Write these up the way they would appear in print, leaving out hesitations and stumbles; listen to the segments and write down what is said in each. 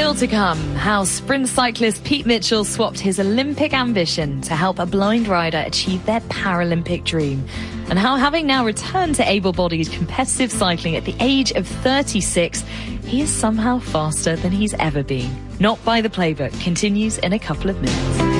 Still to come, how sprint cyclist Pete Mitchell swapped his Olympic ambition to help a blind rider achieve their Paralympic dream. And how, having now returned to able-bodied competitive cycling at the age of 36, he is somehow faster than he's ever been. Not by the Playbook continues in a couple of minutes.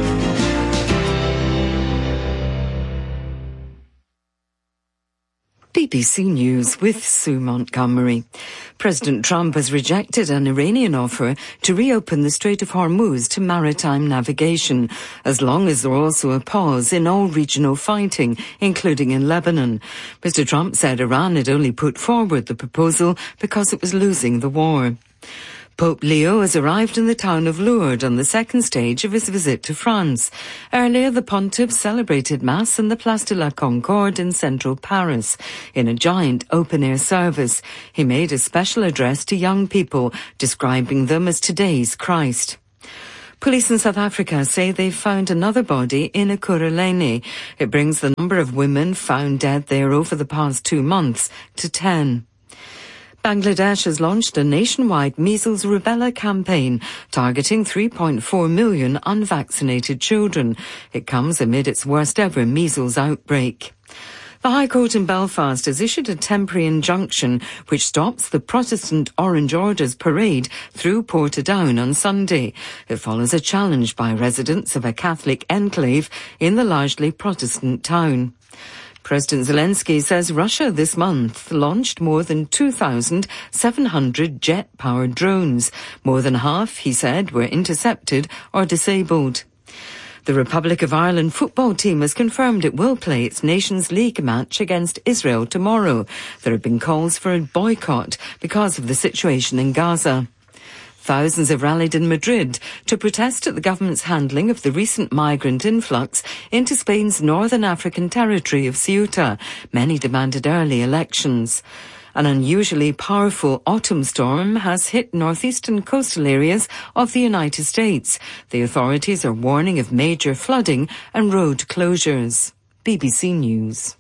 BBC News with Sue Montgomery. President Trump has rejected an Iranian offer to reopen the Strait of Hormuz to maritime navigation, as long as there also a pause in all regional fighting, including in Lebanon. Mr. Trump said Iran had only put forward the proposal because it was losing the war. Pope Leo has arrived in the town of Lourdes on the second stage of his visit to France. Earlier, the pontiff celebrated Mass in the Place de la Concorde in central Paris. In a giant open-air service, he made a special address to young people, describing them as today's Christ. Police in South Africa say they've found another body in Ekurhuleni. It brings the number of women found dead there over the past 2 months to 10. Bangladesh has launched a nationwide measles rubella campaign targeting 3.4 million unvaccinated children. It comes amid its worst ever measles outbreak. The High Court in Belfast has issued a temporary injunction which stops the Protestant Orange Orders parade through Portadown on Sunday. It follows a challenge by residents of a Catholic enclave in the largely Protestant town. President Zelensky says Russia this month launched more than 2,700 jet-powered drones. More than half, he said, were intercepted or disabled. The Republic of Ireland football team has confirmed it will play its Nations League match against Israel tomorrow. There have been calls for a boycott because of the situation in Gaza. Thousands have rallied in Madrid to protest at the government's handling of the recent migrant influx into Spain's northern African territory of Ceuta. Many demanded early elections. An unusually powerful autumn storm has hit northeastern coastal areas of the United States. The authorities are warning of major flooding and road closures. BBC News.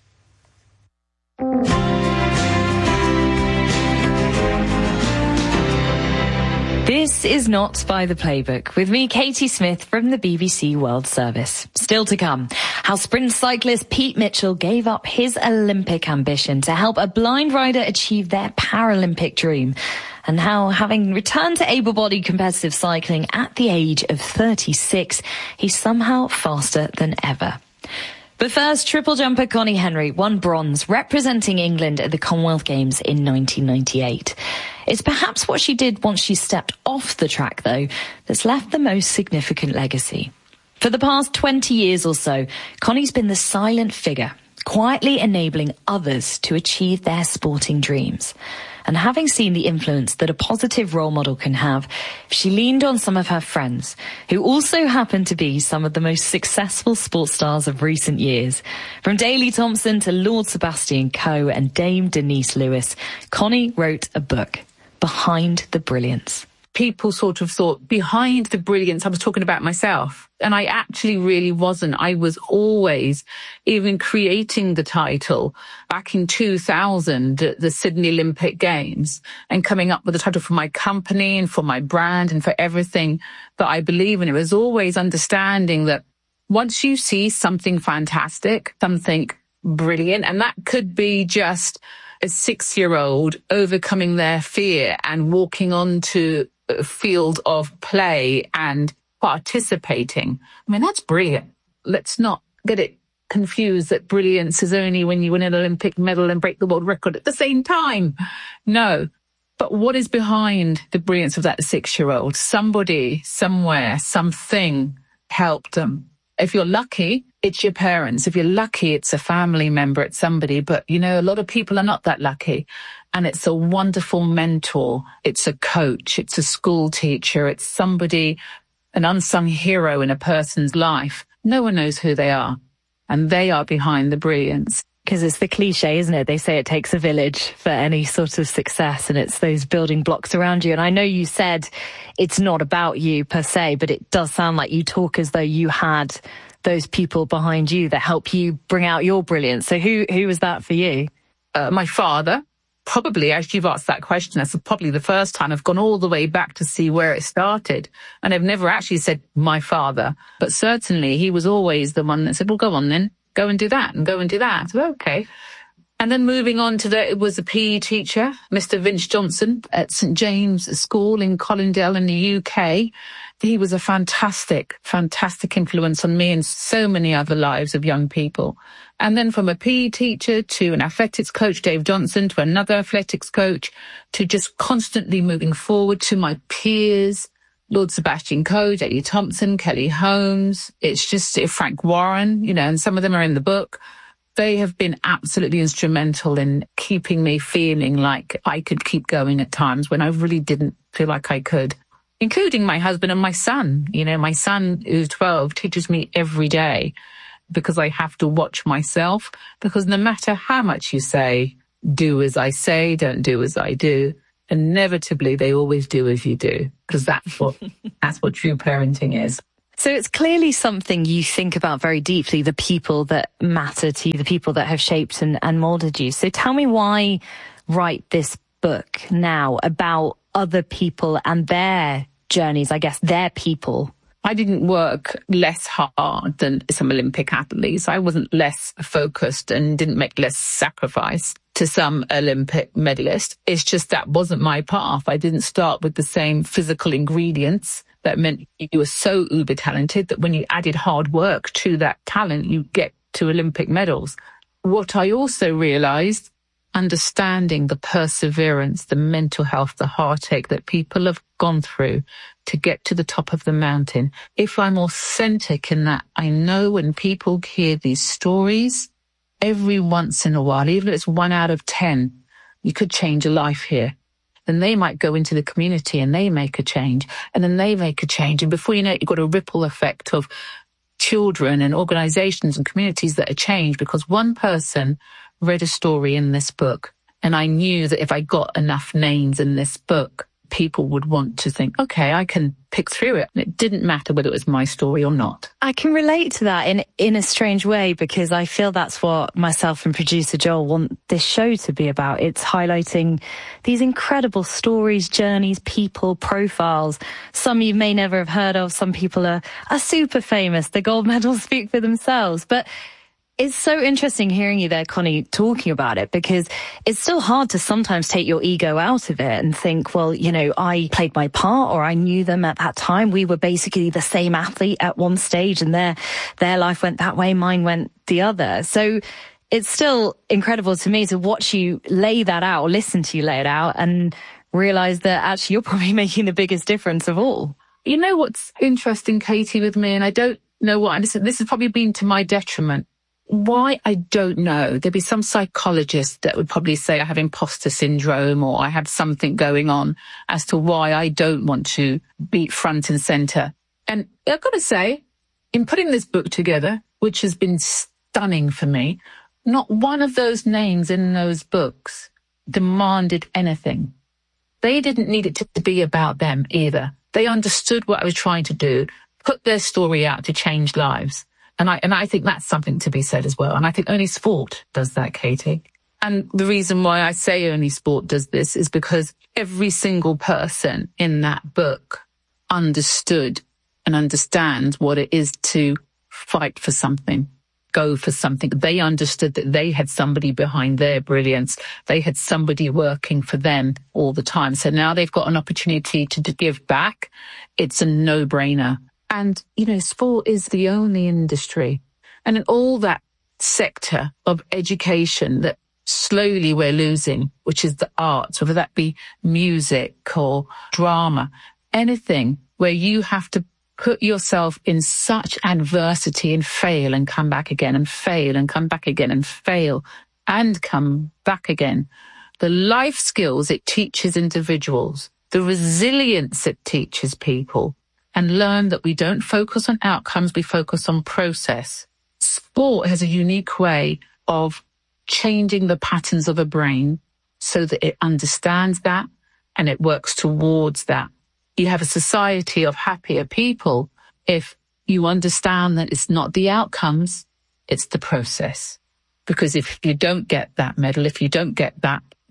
This is Not by the Playbook, with me, Katie Smith, from the BBC World Service. Still to come, how sprint cyclist Pete Mitchell gave up his Olympic ambition to help a blind rider achieve their Paralympic dream, and how, having returned to able-bodied competitive cycling at the age of 36, he's somehow faster than ever. But first, triple jumper Connie Henry won bronze, representing England at the Commonwealth Games in 1998. It's perhaps what she did once she stepped off the track, though, that's left the most significant legacy. For the past 20 years or so, Connie's been the silent figure, quietly enabling others to achieve their sporting dreams. And having seen the influence that a positive role model can have, she leaned on some of her friends, who also happen to be some of the most successful sports stars of recent years. From Daley Thompson to Lord Sebastian Coe and Dame Denise Lewis, Connie wrote a book, Behind the Brilliance. People sort of thought, behind the brilliance, I was talking about myself. And I actually really wasn't. I was always, even creating the title back in 2000 at the Sydney Olympic Games, and coming up with the title for my company and for my brand and for everything that I believe in. It was always understanding that once you see something fantastic, something brilliant, and that could be just a 6-year-old overcoming their fear and walking onto a field of play and participating. I mean, that's brilliant. Let's not get it confused that brilliance is only when you win an Olympic medal and break the world record at the same time. No. But what is behind the brilliance of that 6-year-old? Somebody, somewhere, something helped them. If you're lucky, it's your parents. If you're lucky, it's a family member, it's somebody. But, you know, a lot of people are not that lucky. And it's a wonderful mentor. It's a coach. It's a school teacher. It's somebody, an unsung hero in a person's life. No one knows who they are. And they are behind the brilliance. Because it's the cliche, isn't it? They say it takes a village for any sort of success, and it's those building blocks around you. And I know you said it's not about you per se, but it does sound like you talk as though you had those people behind you that help you bring out your brilliance. So who was that for you? My father. probably, as you've asked that question, that's probably the first time I've gone all the way back to see where it started. And I've never actually said my father, but certainly he was always the one that said, well, go on then, go and do that and go and do that. So, okay. And then moving on to it was a PE teacher, Mr. Vince Johnson at St. James School in Colindale in the UK. He was a fantastic influence on me and so many other lives of young people. And then from a PE teacher to an athletics coach, Dave Johnson, to another athletics coach, to just constantly moving forward to my peers, Lord Sebastian Coe, J.D. Thompson, Kelly Holmes. It's just Frank Warren, and some of them are in the book. They have been absolutely instrumental in keeping me feeling like I could keep going at times when I really didn't feel like I could, including my husband and my son. My son, who's 12, teaches me every day because I have to watch myself, because no matter how much you say, do as I say, don't do as I do, inevitably they always do as you do, because that's what true parenting is. So it's clearly something you think about very deeply, the people that matter to you, the people that have shaped and molded you. So tell me why write this book now about other people and their journeys, I guess, their people. I didn't work less hard than some Olympic athletes. I wasn't less focused and didn't make less sacrifice to some Olympic medalists. It's just that wasn't my path. I didn't start with the same physical ingredients. That meant you were so uber talented that when you added hard work to that talent, you get to Olympic medals. What I also realized, understanding the perseverance, the mental health, the heartache that people have gone through to get to the top of the mountain. If I'm authentic in that, I know when people hear these stories, every once in a while, even if it's 1 out of 10, you could change a life here. Then they might go into the community and they make a change, and then they make a change. And before you know it, you've got a ripple effect of children and organizations and communities that are changed because one person read a story in this book. And I knew that if I got enough names in this book, people would want to think, okay, I can pick through it. And it didn't matter whether it was my story or not. I can relate to that in a strange way, because I feel that's what myself and producer Joel want this show to be about. It's highlighting these incredible stories, journeys, people, profiles. Some you may never have heard of. Some people are super famous. The gold medals speak for themselves. But it's so interesting hearing you there, Connie, talking about it, because it's still hard to sometimes take your ego out of it and think, well, I played my part, or I knew them at that time. We were basically the same athlete at one stage, and their life went that way, mine went the other. So it's still incredible to me to watch you lay that out, or listen to you lay it out, and realize that actually you're probably making the biggest difference of all. You know what's interesting, Katie, with me, and I don't know why, and this has probably been to my detriment. Why, I don't know. There'd be some psychologist that would probably say I have imposter syndrome, or I have something going on as to why I don't want to be front and center. And I've got to say, in putting this book together, which has been stunning for me, not one of those names in those books demanded anything. They didn't need it to be about them either. They understood what I was trying to do, put their story out to change lives. And I think that's something to be said as well. And I think only sport does that, Katie. And the reason why I say only sport does this is because every single person in that book understood and understands what it is to fight for something, go for something. They understood that they had somebody behind their brilliance. They had somebody working for them all the time. So now they've got an opportunity to give back. It's a no-brainer. And, sport is the only industry. And in all that sector of education that slowly we're losing, which is the arts, whether that be music or drama, anything where you have to put yourself in such adversity and fail and come back again and fail and come back again and fail and come back again. The life skills it teaches individuals, the resilience it teaches people, and learn that we don't focus on outcomes, we focus on process. Sport has a unique way of changing the patterns of a brain so that it understands that and it works towards that. You have a society of happier people if you understand that it's not the outcomes, it's the process. Because if you don't get that medal, if you don't get that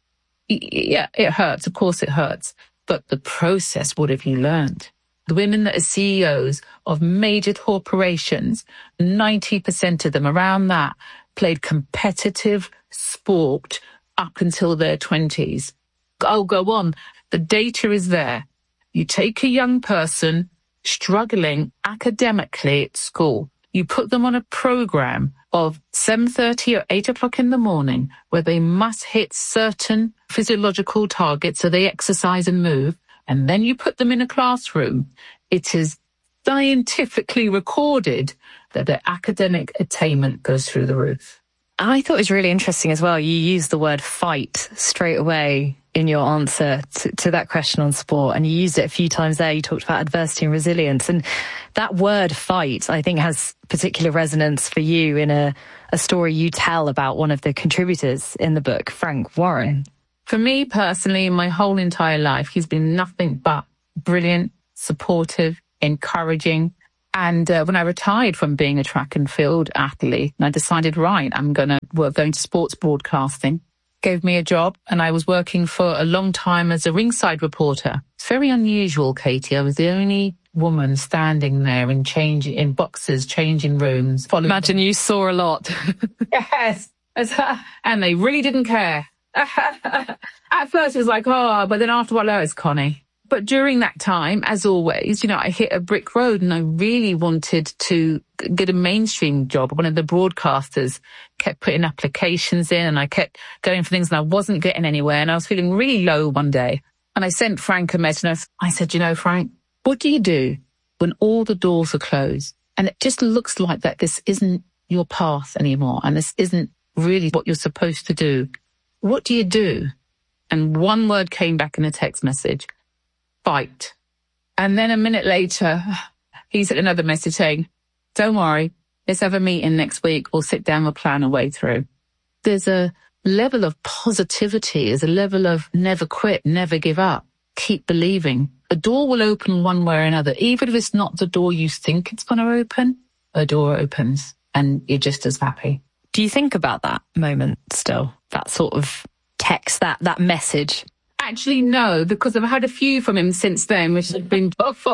Yeah, it hurts. Of course it hurts. But the process, what have you learned? The women that are CEOs of major corporations, 90% of them around that played competitive sport up until their 20s. I'll go on. The data is there. You take a young person struggling academically at school, you put them on a program of 7:30 or 8 o'clock in the morning where they must hit certain physiological targets so they exercise and move, and then you put them in a classroom. It is scientifically recorded that their academic attainment goes through the roof. I thought it was really interesting as well. You used the word fight straight away in your answer to that question on sport, and you used it a few times there. You talked about adversity and resilience, and that word fight, I think, has particular resonance for you in a story you tell about one of the contributors in the book, Frank Warren. For me personally, my whole entire life, he's been nothing but brilliant, supportive, encouraging. And when I retired from being a track and field athlete, I decided, right, I'm going to sports broadcasting. Gave me a job, and I was working for a long time as a ringside reporter. It's very unusual, Katie. I was the only woman standing there in boxes, changing rooms. Imagine you saw a lot. Yes. And they really didn't care. At first it was like, oh, but then after a while, oh, it's Connie. But during that time, as always, I hit a brick road, and I really wanted to get a mainstream job. One of the broadcasters kept putting applications in, and I kept going for things, and I wasn't getting anywhere. And I was feeling really low one day. And I sent Frank a message. I said, Frank, what do you do when all the doors are closed and it just looks like that this isn't your path anymore and this isn't really what you're supposed to do? What do you do? And one word came back in a text message: fight. And then a minute later, he sent another message saying, don't worry, let's have a meeting next week. We'll sit down, we'll plan a way through. There's a level of positivity, there's a level of never quit, never give up, keep believing. A door will open one way or another. Even if it's not the door you think it's going to open, a door opens and you're just as happy. Do you think about that moment still? That sort of text, that message? Actually, no, because I've had a few from him since then, which have been,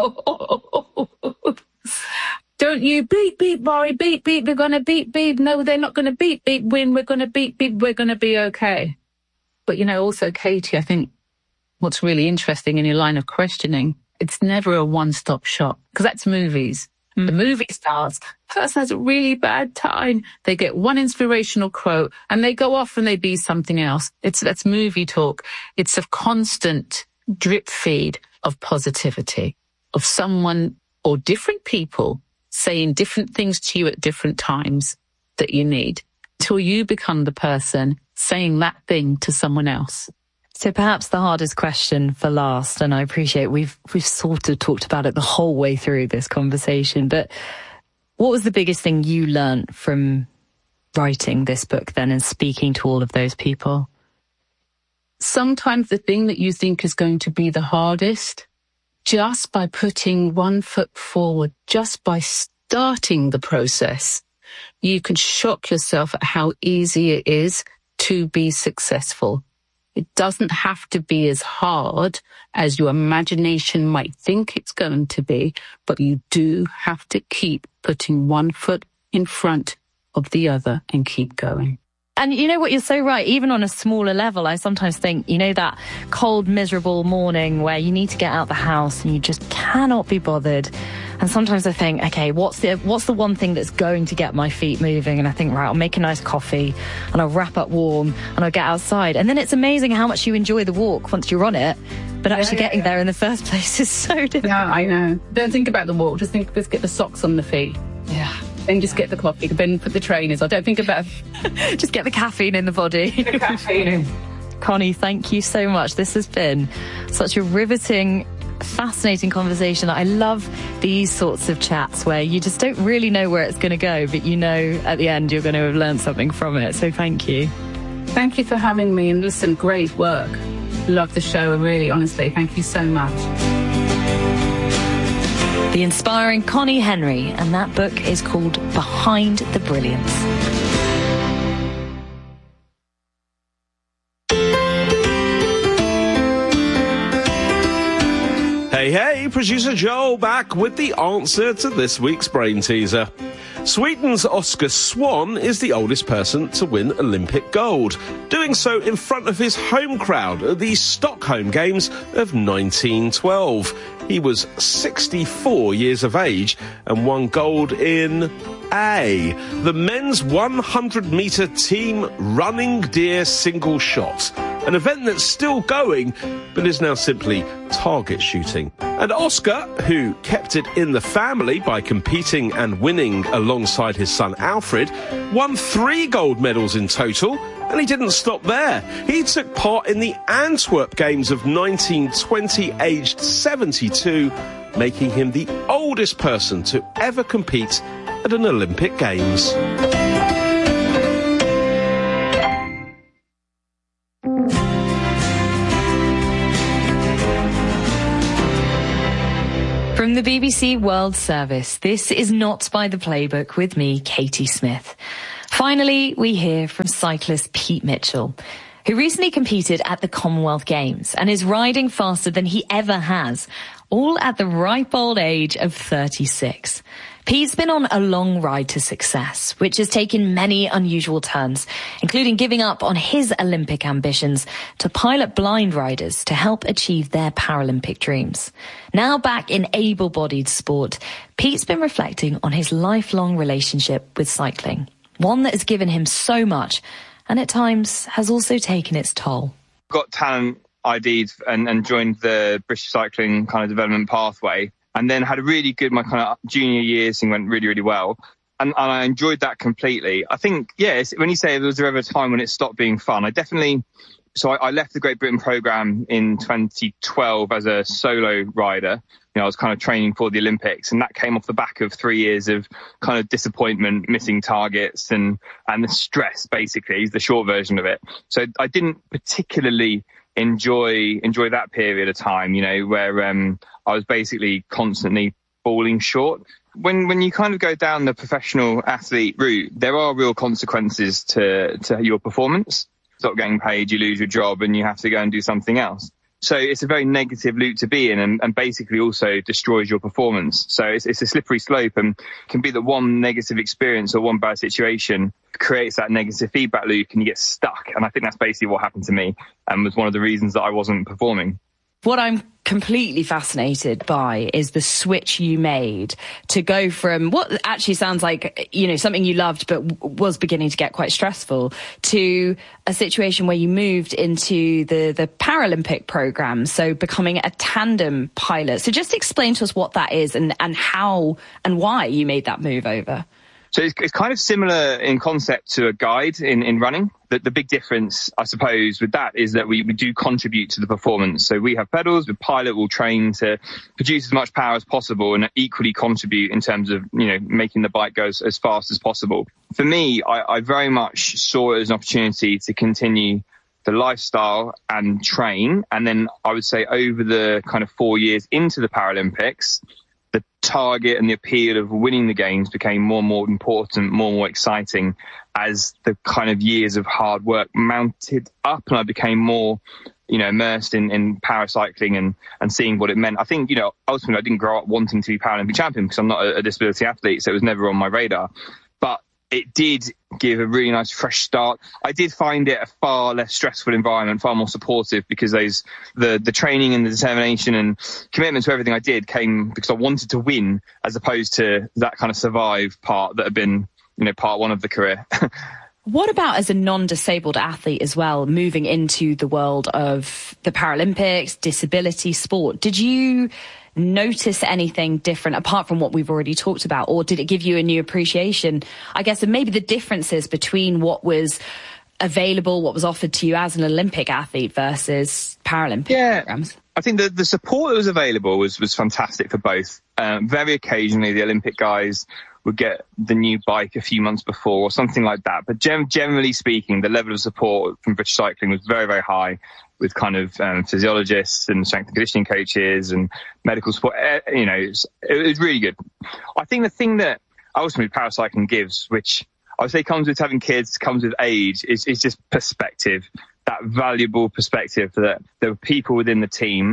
don't you beep, beep, worry, beep, beep, we're going to beep, beep. No, they're not going to beep, beep, win. We're going to beep, beep, we're going to be okay. But, also, Katie, I think what's really interesting in your line of questioning, it's never a one-stop shop, because that's movies. The movie stars, person has a really bad time. They get one inspirational quote and they go off and they be something else. That's movie talk. It's a constant drip feed of positivity, of someone or different people saying different things to you at different times that you need, until you become the person saying that thing to someone else. So perhaps the hardest question for last, and I appreciate we've sort of talked about it the whole way through this conversation, but what was the biggest thing you learned from writing this book then and speaking to all of those people? Sometimes the thing that you think is going to be the hardest, just by putting one foot forward, just by starting the process, you can shock yourself at how easy it is to be successful. It doesn't have to be as hard as your imagination might think it's going to be, but you do have to keep putting one foot in front of the other and keep going. And you know what, you're so right. Even on a smaller level, I sometimes think, that cold, miserable morning where you need to get out the house and you just cannot be bothered. And sometimes I think, okay, what's the one thing that's going to get my feet moving? And I think, right, I'll make a nice coffee and I'll wrap up warm and I'll get outside. And then it's amazing how much you enjoy the walk once you're on it. But actually getting there in the first place is so difficult. Yeah, I know. Don't think about the walk. Just get the socks on the feet. Yeah. Then just get the coffee. Then put the trainers on. Don't think about just get the caffeine in the body. The caffeine. Connie, thank you so much. This has been such a riveting, fascinating conversation. I love these sorts of chats where you just don't really know where it's going to go, but at the end you're going to have learned something from it. So thank you. Thank you for having me, and listen, great work. Love the show, really, honestly. Thank you so much. The inspiring Connie Henry, and that book is called Behind the Brilliance. Hey, producer Joel back with the answer to this week's brain teaser. Sweden's Oscar Swan is the oldest person to win Olympic gold, doing so in front of his home crowd at the Stockholm Games of 1912. He was 64 years of age and won gold in A, the men's 100-metre team running deer single shot, an event that's still going but is now simply target shooting. And Oscar, who kept it in the family by competing and winning alongside his son Alfred, won 3 gold medals in total, and he didn't stop there. He took part in the Antwerp Games of 1920, aged 72, making him the oldest person to ever compete at an Olympic Games. From the BBC World Service, this is Not by the Playbook with me, Katie Smith. Finally, we hear from cyclist Pete Mitchell, who recently competed at the Commonwealth Games and is riding faster than he ever has, all at the ripe old age of 36. Pete's been on a long ride to success, which has taken many unusual turns, including giving up on his Olympic ambitions to pilot blind riders to help achieve their Paralympic dreams. Now back in able-bodied sport, Pete's been reflecting on his lifelong relationship with cycling, one that has given him so much and at times has also taken its toll. Got talent ID'd and joined the British cycling kind of development pathway, and then had a really good, my kind of junior years and went really, really well. And I enjoyed that completely. I think, when you say was there ever a time when it stopped being fun, I left the Great Britain programme in 2012 as a solo rider. I was kind of training for the Olympics, and that came off the back of 3 years of kind of disappointment, missing targets and the stress, basically, is the short version of it. So I didn't particularly enjoy that period of time, where I was basically constantly falling short. When you kind of go down the professional athlete route, there are real consequences to your performance. Stop getting paid, you lose your job, and you have to go and do something else. So it's a very negative loop to be in, and basically also destroys your performance. So it's a slippery slope, and it can be that one negative experience or one bad situation creates that negative feedback loop and you get stuck. And I think that's basically what happened to me, and was one of the reasons that I wasn't performing. What I'm completely fascinated by is the switch you made to go from what actually sounds like, something you loved but was beginning to get quite stressful, to a situation where you moved into the Paralympic program, so becoming a tandem pilot. So just explain to us what that is and how and why you made that move over. So it's kind of similar in concept to a guide in running. The big difference, I suppose, with that is that we do contribute to the performance. So we have pedals, the pilot will train to produce as much power as possible and equally contribute in terms of, making the bike go as fast as possible. For me, I very much saw it as an opportunity to continue the lifestyle and train. And then I would say over the kind of 4 years into the Paralympics, the target and the appeal of winning the games became more and more important, more and more exciting as the kind of years of hard work mounted up, and I became more, immersed in paracycling and seeing what it meant. I think, ultimately I didn't grow up wanting to be Paralympic champion because I'm not a disability athlete, so it was never on my radar. But it did give a really nice fresh start. I did find it a far less stressful environment, far more supportive, because the training and the determination and commitment to everything I did came because I wanted to win, as opposed to that kind of survive part that had been, part one of the career. What about as a non-disabled athlete as well, moving into the world of the Paralympics, disability sport? Did you notice anything different apart from what we've already talked about, or did it give you a new appreciation, I guess, and maybe the differences between what was available, what was offered to you as an Olympic athlete versus Paralympic programs? I think the support that was available was fantastic for both. Very occasionally the Olympic guys would get the new bike a few months before or something like that, but generally speaking, the level of support from British Cycling was very, very high, with kind of physiologists and strength and conditioning coaches and medical support. It was really good. I think the thing that ultimately paracycling gives, which I would say comes with having kids, comes with age, is just perspective, that valuable perspective that there were people within the team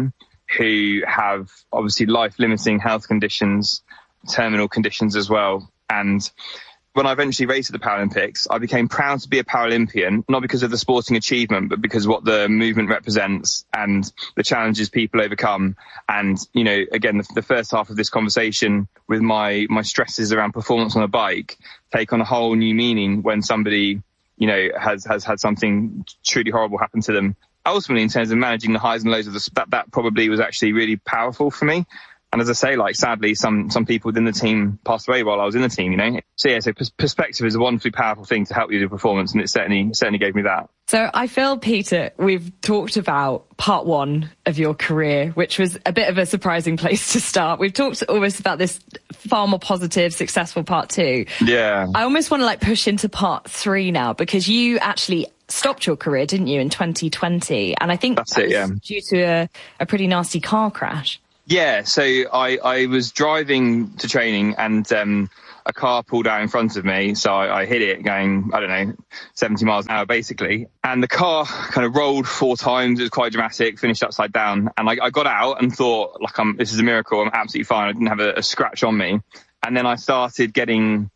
who have obviously life-limiting health conditions, terminal conditions as well. And when I eventually raced at the Paralympics, I became proud to be a Paralympian, not because of the sporting achievement, but because of what the movement represents and the challenges people overcome. And, you know, again, the first half of this conversation with my stresses around performance on a bike take on a whole new meaning when somebody, you know, has had something truly horrible happen to them. Ultimately, in terms of managing the highs and lows of that probably was actually really powerful for me. And as I say, like, sadly, some people within the team passed away while I was in the team, you know. So yeah, so perspective is a wonderfully powerful thing to help you do performance, and it certainly gave me that. So I feel, Peter, we've talked about part one of your career, which was a bit of a surprising place to start. We've talked almost about this far more positive, successful part two. Yeah. I almost want to push into part three now, because you actually stopped your career, didn't you, in 2020? And I think that's it, yeah. Due to a pretty nasty car crash. Yeah, so I was driving to training and a car pulled out in front of me. So I hit it going, 70 miles an hour basically. And the car kind of rolled 4 times. It was quite dramatic, finished upside down. And I got out and thought, this is a miracle. I'm absolutely fine. I didn't have a scratch on me. And then I started getting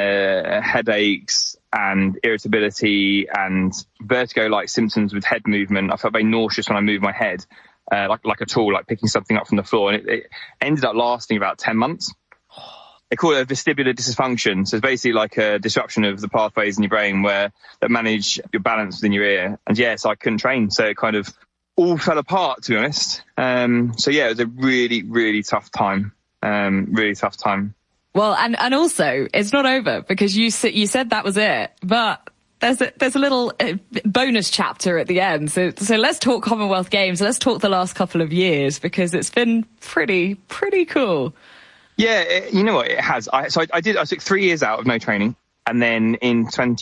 headaches and irritability and vertigo-like symptoms with head movement. I felt very nauseous when I moved my head. Like a tool, like picking something up from the floor. And it ended up lasting about 10 months. They call it a vestibular dysfunction. So it's basically like a disruption of the pathways in your brain that manage your balance within your ear. And yes, I couldn't train. So it kind of all fell apart, to be honest. So yeah, it was a really, really tough time. Really tough time. Well, and also it's not over, because you said that was it, but there's a little bonus chapter at the end. So let's talk Commonwealth Games. Let's talk the last couple of years, because it's been pretty cool. Yeah, you know what, it has. I took 3 years out of no training, and then in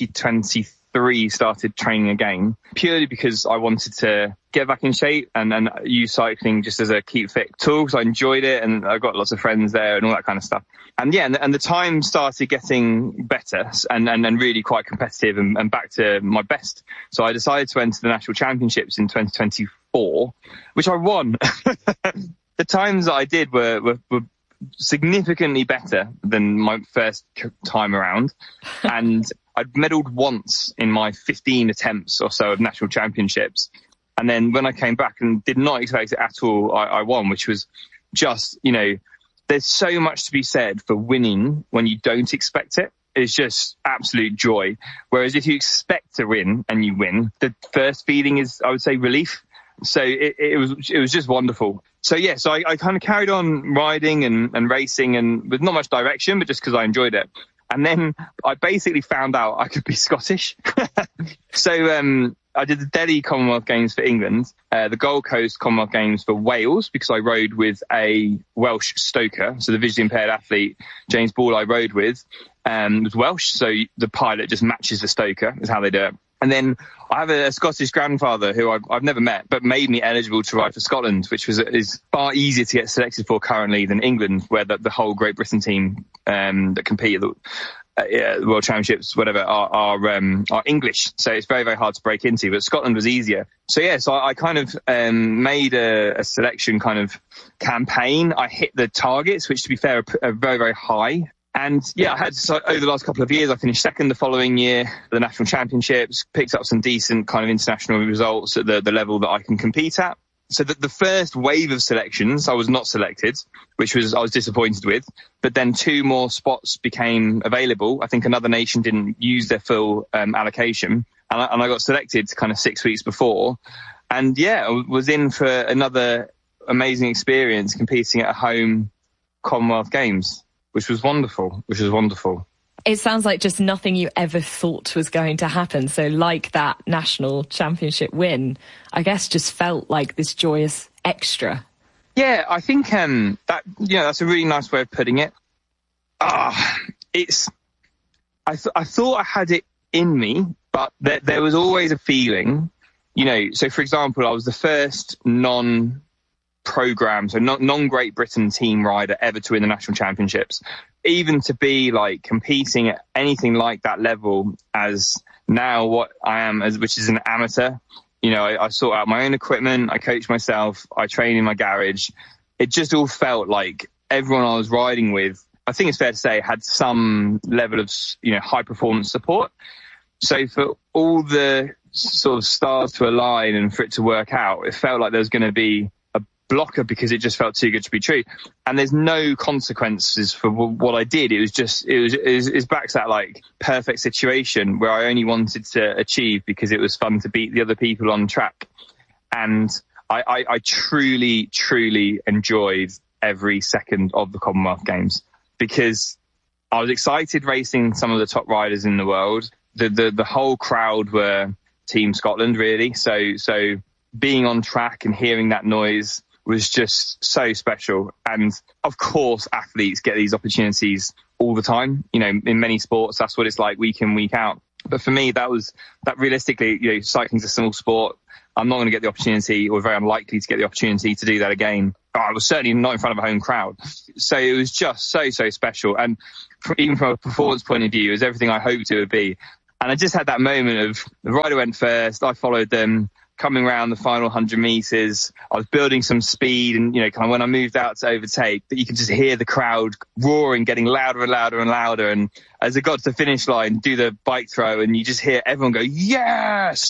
2023 started training again, purely because I wanted to get back in shape and use cycling just as a keep fit tool, because I enjoyed it and I got lots of friends there and all that kind of stuff. And yeah, and the time started getting better and really quite competitive and back to my best. So I decided to enter the national championships in 2024, which I won. The times that I did were significantly better than my first time around. And I'd medalled once in my 15 attempts or so of national championships. And then when I came back and did not expect it at all, I won, which was just, you know, there's so much to be said for winning when you don't expect it. It's just absolute joy. Whereas if you expect to win and you win, the first feeling is, I would say, relief. So it was just wonderful. So yeah, so I kind of carried on riding and racing, and with not much direction, but just because I enjoyed it. And then I basically found out I could be Scottish. So I did the Delhi Commonwealth Games for England, the Gold Coast Commonwealth Games for Wales, because I rode with a Welsh stoker. So the visually impaired athlete, James Ball, I rode with, was Welsh. So the pilot just matches the stoker, is how they do it. And then I have a Scottish grandfather who I've never met, but made me eligible to ride for Scotland, which is far easier to get selected for currently than England, where the whole Great Britain team that compete at the World Championships, whatever, are English. So it's very, very hard to break into, but Scotland was easier. So yeah, so I kind of made a selection kind of campaign. I hit the targets, which to be fair are very, very high. And yeah, I had, so over the last couple of years, I finished second the following year at the national championships, picked up some decent kind of international results at the level that I can compete at. So the first wave of selections, I was not selected, which I was disappointed with. But then 2 more spots became available. I think another nation didn't use their full allocation. And I got selected kind of 6 weeks before. And yeah, I was in for another amazing experience competing at a home Commonwealth Games, which was wonderful. It sounds like just nothing you ever thought was going to happen. So like that national championship win, I guess just felt like this joyous extra. Yeah, I think that's a really nice way of putting it. I thought I had it in me, but there was always a feeling, you know. So for example, I was the first non-Great Britain team rider ever to win the national championships. Even to be like competing at anything like that level as now what I am, which is an amateur, You know, I sort out my own equipment, I coach myself, I train in my garage. It just all felt like everyone I was riding with, I think it's fair to say, had some level of, you know, high performance support. So for all the sort of stars to align and for it to work out, it felt like there was going to be a blocker because it just felt too good to be true. And there's no consequences for what I did. It was back to that like perfect situation where I only wanted to achieve because it was fun to beat the other people on track. And I truly, truly enjoyed every second of the Commonwealth Games because I was excited racing some of the top riders in the world. The whole crowd were Team Scotland, really. So being on track and hearing that noise was just so special. And of course, athletes get these opportunities all the time. You know, in many sports, that's what it's like week in, week out. But for me, that realistically, you know, cycling's a small sport. I'm not going to get the opportunity, or very unlikely to get the opportunity to do that again. I was certainly not in front of a home crowd. So it was just so special. And even from a performance point of view, it was everything I hoped it would be. And I just had that moment of the rider went first, I followed them, coming around the final 100 meters. I was building some speed, and, you know, kind of when I moved out to overtake, that you could just hear the crowd roaring, getting louder and louder and louder. And as I got to the finish line, do the bike throw, and you just hear everyone go, yes!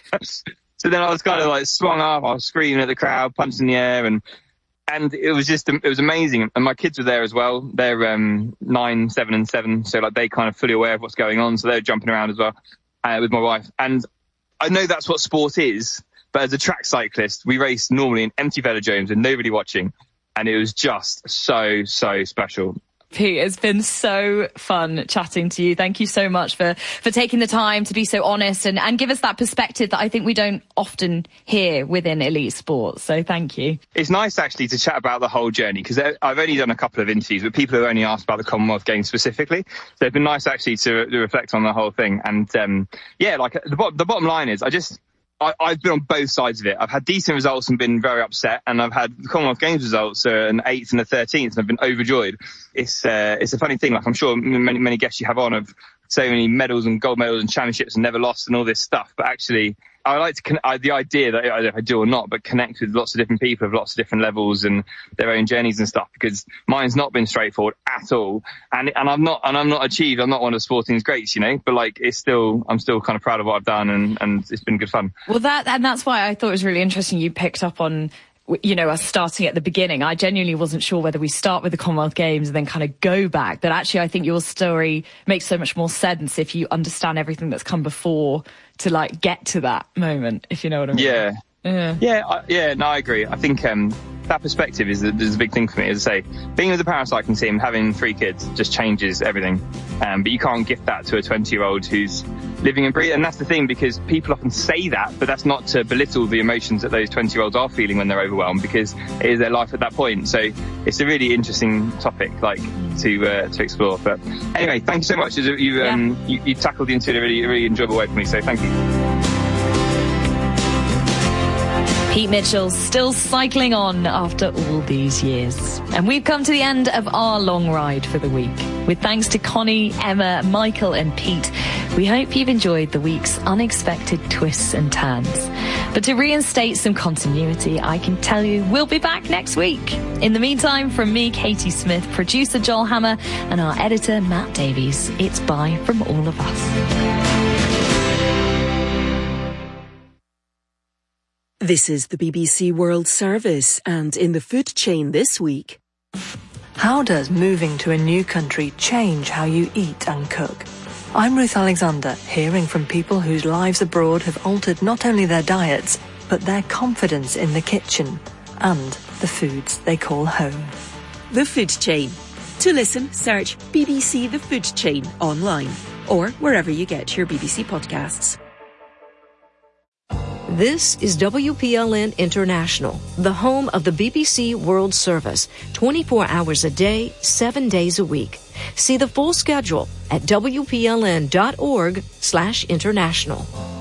So then I was kind of like swung up, I was screaming at the crowd, punching in the air, and it was amazing. And my kids were there as well. They're 9, 7 and 7. So like they kind of fully aware of what's going on. So they're jumping around as well with my wife. And I know that's what sport is. But as a track cyclist, we race normally in empty velodromes with nobody watching. And it was just so special. Pete, it's been so fun chatting to you. Thank you so much for taking the time to be so honest and give us that perspective that I think we don't often hear within elite sports. So thank you. It's nice actually to chat about the whole journey, because I've only done a couple of interviews with people who only asked about the Commonwealth Games specifically. So it's been nice actually to reflect on the whole thing. And like the bottom line is I've been on both sides of it. I've had decent results and been very upset, and I've had the Commonwealth Games results an 8th and a 13th, and I've been overjoyed. It's a funny thing. Like I'm sure many guests you have on of so many medals and gold medals and championships and never lost and all this stuff. But actually, I like to the idea that I do or not, but connect with lots of different people of lots of different levels and their own journeys and stuff. Because mine's not been straightforward at all, and I'm not achieved. I'm not one of sporting's greats, you know. But like, I'm still kind of proud of what I've done, and it's been good fun. Well, that's why I thought it was really interesting. You picked up on, you know, us starting at the beginning. I genuinely wasn't sure whether we start with the Commonwealth Games and then kind of go back. But actually, I think your story makes so much more sense if you understand everything that's come before to like get to that moment, if you know what I mean. No, I agree. I think that perspective is a big thing for me. As I say, being with the paracycling team, having 3 kids just changes everything. But you can't gift that to a 20-year-old who's living and breathing. And that's the thing, because people often say that, but that's not to belittle the emotions that those 20-year-olds are feeling when they're overwhelmed, because it is their life at that point. So it's a really interesting topic, like to explore. But anyway, thank you so much. You tackled the interview in a really, really enjoyable way for me. So thank you. Pete Mitchell still cycling on after all these years. And we've come to the end of our long ride for the week. With thanks to Connie, Emma, Michael and Pete, we hope you've enjoyed the week's unexpected twists and turns. But to reinstate some continuity, I can tell you we'll be back next week. In the meantime, from me, Katie Smith, producer Joel Hammer and our editor Matt Davies, it's bye from all of us. This is the BBC World Service, and in the food chain this week. How does moving to a new country change how you eat and cook? I'm Ruth Alexander, hearing from people whose lives abroad have altered not only their diets, but their confidence in the kitchen and the foods they call home. The Food Chain. To listen, search BBC The Food Chain online or wherever you get your BBC podcasts. This is WPLN International, the home of the BBC World Service, 24 hours a day, 7 days a week. See the full schedule at WPLN.org/international.